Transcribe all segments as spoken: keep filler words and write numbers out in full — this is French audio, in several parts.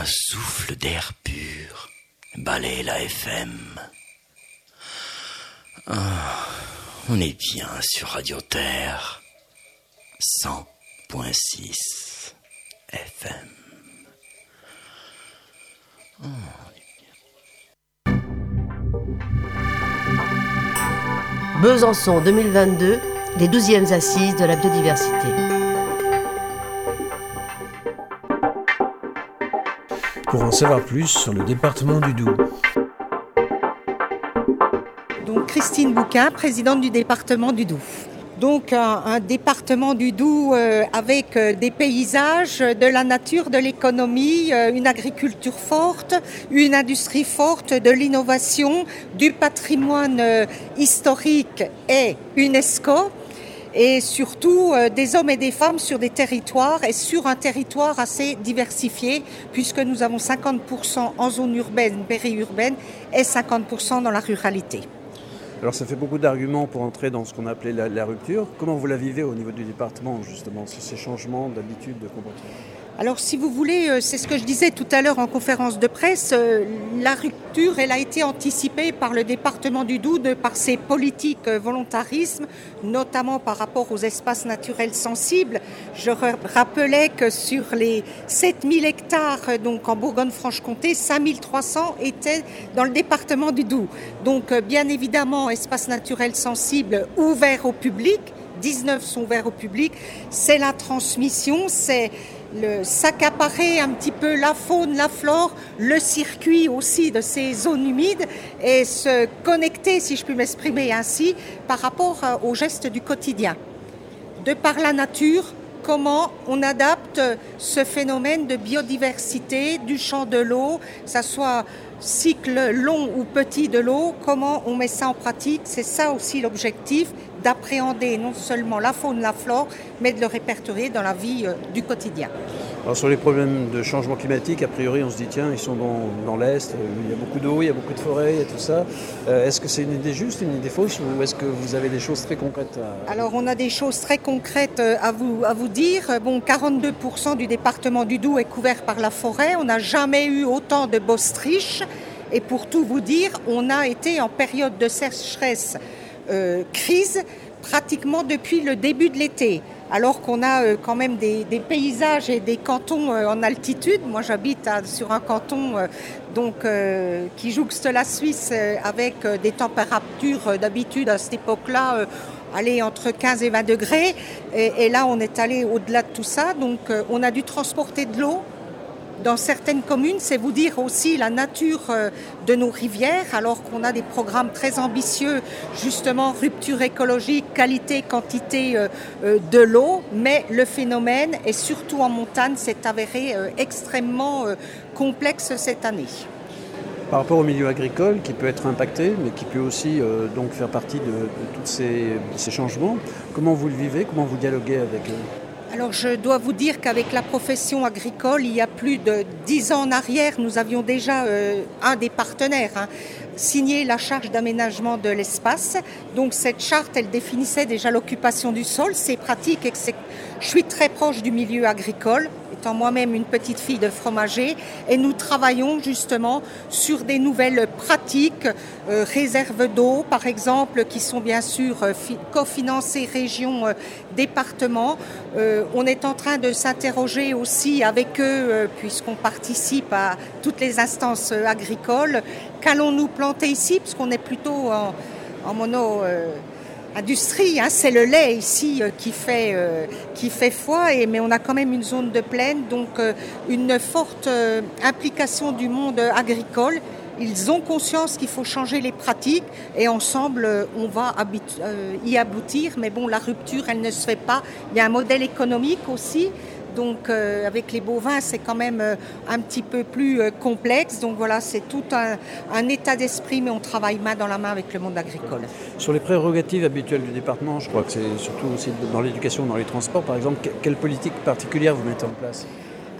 Un souffle d'air pur balaye la F M. Oh, on est bien sur Radio Terre, cent point six F M. Oh, on est bien. Besançon deux mille vingt-deux, les douzièmes assises de la biodiversité. Pour en savoir plus sur le département du Doubs. Donc Christine Bouquin, présidente du département du Doubs. Donc un, un département du Doubs euh, avec euh, des paysages, de la nature, de l'économie, euh, une agriculture forte, une industrie forte, de l'innovation, du patrimoine euh, historique et UNESCO. Et surtout euh, des hommes et des femmes sur des territoires et sur un territoire assez diversifié puisque nous avons cinquante pour cent en zone urbaine, périurbaine et cinquante pour cent dans la ruralité. Alors ça fait beaucoup d'arguments pour entrer dans ce qu'on appelait la, la rupture. Comment vous la vivez au niveau du département justement, ces changements d'habitude, de comportement ? Alors si vous voulez, c'est ce que je disais tout à l'heure en conférence de presse, la rupture elle a été anticipée par le département du Doubs de par ses politiques volontarisme, notamment par rapport aux espaces naturels sensibles. Je rappelais que sur les sept mille hectares donc en Bourgogne-Franche-Comté, cinq mille trois cents étaient dans le département du Doubs. Donc bien évidemment, espaces naturels sensibles ouverts au public, dix-neuf sont ouverts au public, c'est la transmission, c'est le s'accaparer un petit peu la faune, la flore, le circuit aussi de ces zones humides et se connecter, si je puis m'exprimer ainsi, par rapport aux gestes du quotidien. De par la nature, comment on adapte ce phénomène de biodiversité du champ de l'eau, que ça soit cycle long ou petit de l'eau, comment on met ça en pratique, c'est ça aussi l'objectif, d'appréhender non seulement la faune, la flore, mais de le répertorier dans la vie euh, du quotidien. Alors sur les problèmes de changement climatique, a priori on se dit tiens, ils sont dans, dans l'Est, il y a beaucoup d'eau, il y a beaucoup de forêts, il y a tout ça. Euh, est-ce que c'est une idée juste, une idée fausse ou est-ce que vous avez des choses très concrètes à... Alors on a des choses très concrètes à vous, à vous dire. Bon, quarante-deux pour cent du département du Doubs est couvert par la forêt, on n'a jamais eu autant de bossetriches et pour tout vous dire, on a été en période de sécheresse Euh, crise pratiquement depuis le début de l'été, alors qu'on a euh, quand même des, des paysages et des cantons euh, en altitude. Moi j'habite à, sur un canton euh, donc, euh, qui jouxte la Suisse euh, avec euh, des températures euh, d'habitude à cette époque-là euh, aller entre quinze et vingt degrés et, et là on est allé au-delà de tout ça, donc euh, on a dû transporter de l'eau dans certaines communes, c'est vous dire aussi la nature de nos rivières, alors qu'on a des programmes très ambitieux, justement rupture écologique, qualité, quantité de l'eau, mais le phénomène, et surtout en montagne, s'est avéré extrêmement complexe cette année. Par rapport au milieu agricole qui peut être impacté, mais qui peut aussi euh, donc faire partie de, de tous ces, ces changements, comment vous le vivez, comment vous dialoguez avec eux ? Alors je dois vous dire qu'avec la profession agricole, il y a plus de dix ans en arrière, nous avions déjà euh, un des partenaires hein, signé la charte d'aménagement de l'espace. Donc cette charte, elle définissait déjà l'occupation du sol, c'est pratique et que c'est... je suis très proche du milieu agricole, étant moi-même une petite fille de fromager, et nous travaillons justement sur des nouvelles pratiques, euh, réserves d'eau par exemple, qui sont bien sûr euh, fi- cofinancées région, euh, département. Euh, on est en train de s'interroger aussi avec eux, euh, puisqu'on participe à toutes les instances euh, agricoles, qu'allons-nous planter ici, puisqu'on est plutôt en, en mono... Euh, industrie, hein, c'est le lait ici euh, qui fait euh, qui fait foi, et mais on a quand même une zone de plaine, donc euh, une forte euh, implication du monde agricole. Ils ont conscience qu'il faut changer les pratiques et ensemble euh, on va habit- euh, y aboutir. Mais bon, la rupture, elle ne se fait pas. Il y a un modèle économique aussi. Donc euh, avec les bovins, c'est quand même euh, un petit peu plus euh, complexe. Donc voilà, c'est tout un, un état d'esprit, mais on travaille main dans la main avec le monde agricole. Sur les prérogatives habituelles du département, je crois que c'est surtout aussi dans l'éducation, dans les transports par exemple, quelle politique particulière vous mettez en place ?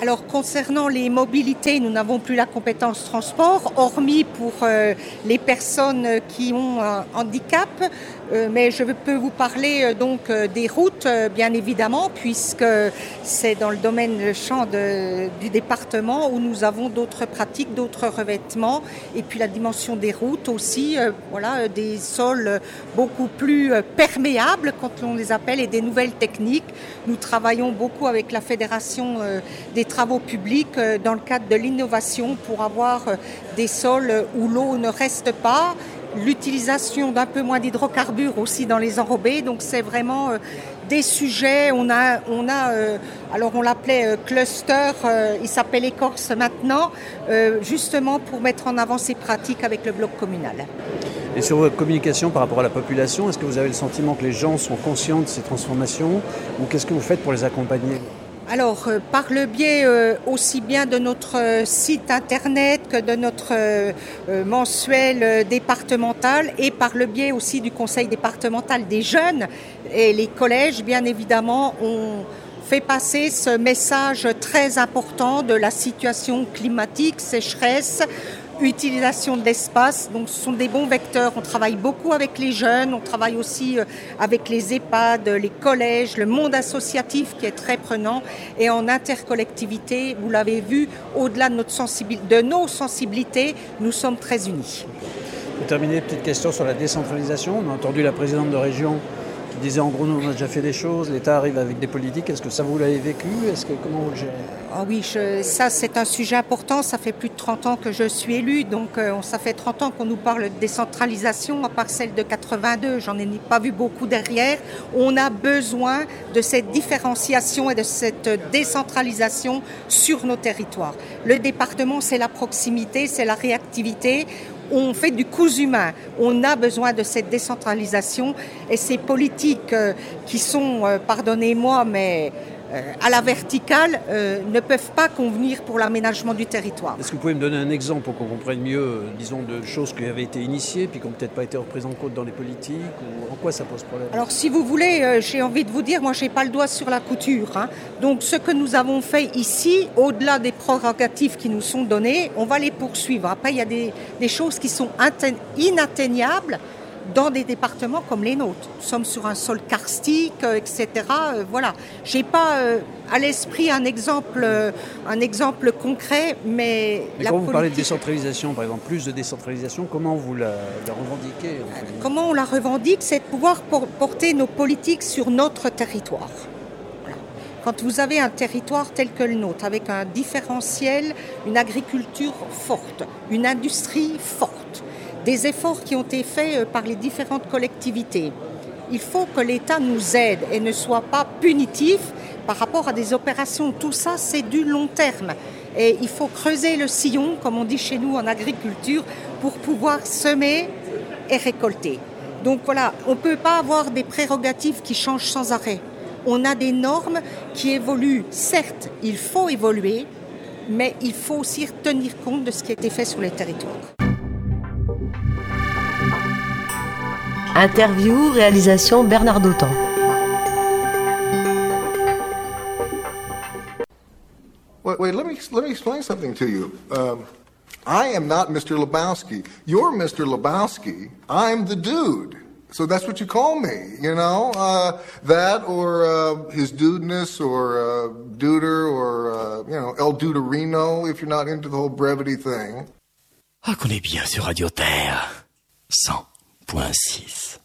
Alors concernant les mobilités, nous n'avons plus la compétence transport, hormis pour euh, les personnes qui ont un handicap. Euh, mais je peux vous parler euh, donc euh, des routes, euh, bien évidemment, puisque c'est dans le domaine le champ de, du département où nous avons d'autres pratiques, d'autres revêtements, et puis la dimension des routes aussi, euh, voilà, des sols beaucoup plus euh, perméables, quand on les appelle, et des nouvelles techniques. Nous travaillons beaucoup avec la Fédération euh, des travaux publics euh, dans le cadre de l'innovation pour avoir euh, des sols où l'eau ne reste pas, l'utilisation d'un peu moins d'hydrocarbures aussi dans les enrobés. Donc c'est vraiment euh, des sujets. On a, on a euh, alors on l'appelait euh, cluster, euh, il s'appelle Écorce maintenant, euh, justement pour mettre en avant ces pratiques avec le bloc communal. Et sur votre communication par rapport à la population, est-ce que vous avez le sentiment que les gens sont conscients de ces transformations ou qu'est-ce que vous faites pour les accompagner ? Alors, euh, par le biais euh, aussi bien de notre euh, site internet que de notre euh, euh, mensuel euh, départemental et par le biais aussi du conseil départemental des jeunes et les collèges, bien évidemment, on fait passer ce message très important de la situation climatique, sécheresse, utilisation de l'espace. Donc ce sont des bons vecteurs. On travaille beaucoup avec les jeunes, on travaille aussi avec les EHPAD, les collèges, le monde associatif qui est très prenant et en intercollectivité, vous l'avez vu, au-delà de, notre sensibilité, de nos sensibilités, nous sommes très unis. Pour terminer, petite question sur la décentralisation. On a entendu la présidente de région qui disait en gros, nous on a déjà fait des choses, l'État arrive avec des politiques. Est-ce que ça vous l'avez vécu ? Est-ce que, comment vous le gérez ? Ah oui, je, ça c'est un sujet important. Ça fait plus de trente ans que je suis élue, donc euh, ça fait trente ans qu'on nous parle de décentralisation, à part celle de quatre-vingt-deux, j'en ai pas vu beaucoup derrière. On a besoin de cette différenciation et de cette décentralisation sur nos territoires. Le département, c'est la proximité, c'est la réactivité. On fait du cousu humain. On a besoin de cette décentralisation et ces politiques euh, qui sont, euh, pardonnez-moi, mais euh, à la verticale, euh, ne peuvent pas convenir pour l'aménagement du territoire. Est-ce que vous pouvez me donner un exemple pour qu'on comprenne mieux, euh, disons, de choses qui avaient été initiées puis qui n'ont peut-être pas été reprises en compte dans les politiques ou en quoi ça pose problème ? Alors, si vous voulez, euh, j'ai envie de vous dire, moi, j'ai pas le doigt sur la couture. Hein. Donc, ce que nous avons fait ici, au-delà des prérogatives qui nous sont données, on va les poursuivre. Après, il y a des, des choses qui sont inten- inatteignables dans des départements comme les nôtres. Nous sommes sur un sol karstique, euh, et cetera. Euh, voilà. J'ai pas euh, à l'esprit un exemple, euh, un exemple concret, mais, mais la quand politique... vous parlez de décentralisation, par exemple, plus de décentralisation, comment vous la, la revendiquez ? Comment on la revendique, c'est de pouvoir por- porter nos politiques sur notre territoire. Voilà. Quand vous avez un territoire tel que le nôtre, avec un différentiel, une agriculture forte, une industrie forte, des efforts qui ont été faits par les différentes collectivités. Il faut que l'État nous aide et ne soit pas punitif par rapport à des opérations. Tout ça, c'est du long terme. Et il faut creuser le sillon, comme on dit chez nous en agriculture, pour pouvoir semer et récolter. Donc voilà, on ne peut pas avoir des prérogatives qui changent sans arrêt. On a des normes qui évoluent. Certes, il faut évoluer, mais il faut aussi tenir compte de ce qui a été fait sur les territoires. Interview, réalisation Bernard Dautan. Wait, wait, let me let me explain something to you. Um, I am not Mister Lebowski. You're Mister Lebowski. I'm the dude. So that's what you call me, you know? Uh, that or uh, his dudeness or uh, duder or, uh, you know, El Duderino if you're not into the whole brevity thing. Ah, qu'on est bien sur Radio Terre. cent point six.